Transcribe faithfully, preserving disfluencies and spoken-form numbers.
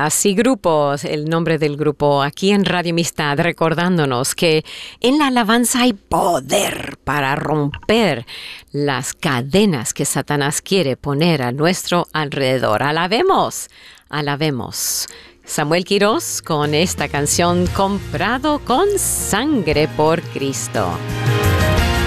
Así grupos, el nombre del grupo aquí en Radio Amistad, recordándonos que en la alabanza hay poder para romper las cadenas que Satanás quiere poner a nuestro alrededor. Alabemos, alabemos. Samuel Quirós con esta canción, Comprado con Sangre por Cristo.